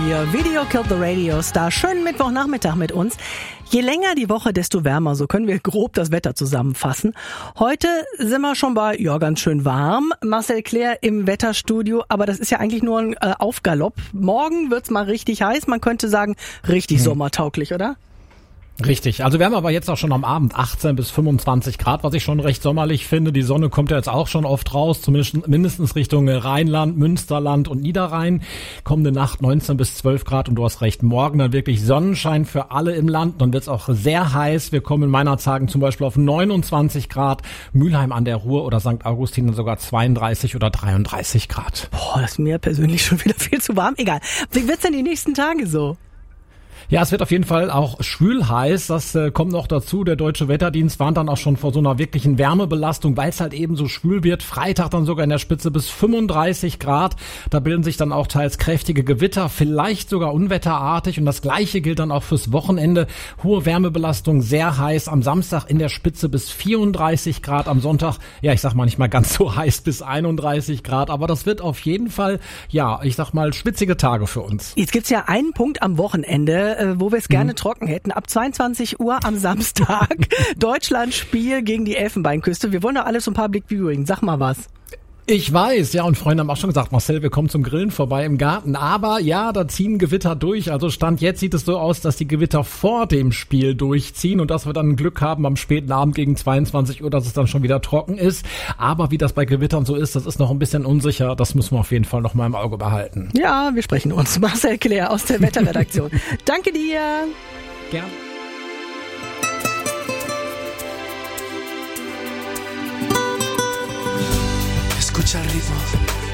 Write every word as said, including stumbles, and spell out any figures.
hier. Video Killed the Radio Star. Schönen Mittwochnachmittag mit uns. Je länger die Woche, desto wärmer. So können wir grob das Wetter zusammenfassen. Heute sind wir schon bei, ja, ganz schön warm. Marcel Claire im Wetterstudio. Aber das ist ja eigentlich nur ein äh, Aufgalopp. Morgen wird's mal richtig heiß. Man könnte sagen, richtig hm. sommertauglich, oder? Richtig. Also wir haben aber jetzt auch schon am Abend achtzehn bis fünfundzwanzig Grad, was ich schon recht sommerlich finde. Die Sonne kommt ja jetzt auch schon oft raus, zumindest mindestens Richtung Rheinland, Münsterland und Niederrhein. Kommende Nacht neunzehn bis zwölf Grad und du hast recht, morgen dann wirklich Sonnenschein für alle im Land. Dann wird es auch sehr heiß. Wir kommen in Meinerzhagen zum Beispiel auf neunundzwanzig Grad, Mülheim an der Ruhr oder Sankt Augustin dann sogar zweiunddreißig oder dreiunddreißig Grad. Boah, das ist mir persönlich schon wieder viel zu warm. Egal. Wie wird's denn die nächsten Tage so? Ja, es wird auf jeden Fall auch schwül heiß. Das äh, kommt noch dazu. Der Deutsche Wetterdienst warnt dann auch schon vor so einer wirklichen Wärmebelastung, weil es halt eben so schwül wird. Freitag dann sogar in der Spitze bis fünfunddreißig Grad. Da bilden sich dann auch teils kräftige Gewitter, vielleicht sogar unwetterartig. Und das Gleiche gilt dann auch fürs Wochenende. Hohe Wärmebelastung, sehr heiß. Am Samstag in der Spitze bis vierunddreißig Grad. Am Sonntag, ja, ich sag mal nicht mal ganz so heiß, bis einunddreißig Grad. Aber das wird auf jeden Fall, ja, ich sag mal, schwitzige Tage für uns. Jetzt gibt's ja einen Punkt am Wochenende, wo wir es gerne mhm. trocken hätten. Ab zweiundzwanzig Uhr am Samstag Deutschland-Spiel gegen die Elfenbeinküste. Wir wollen doch alles zum Public Viewing. Sag mal was. Ich weiß, ja, und Freunde haben auch schon gesagt, Marcel, wir kommen zum Grillen vorbei im Garten. Aber ja, da ziehen Gewitter durch. Also Stand jetzt sieht es so aus, dass die Gewitter vor dem Spiel durchziehen und dass wir dann Glück haben am späten Abend gegen zweiundzwanzig Uhr, dass es dann schon wieder trocken ist. Aber wie das bei Gewittern so ist, das ist noch ein bisschen unsicher. Das müssen wir auf jeden Fall noch mal im Auge behalten. Ja, wir sprechen uns. Marcel Claire aus der Wetterredaktion. Danke dir. Gerne. Escucha el ritmo.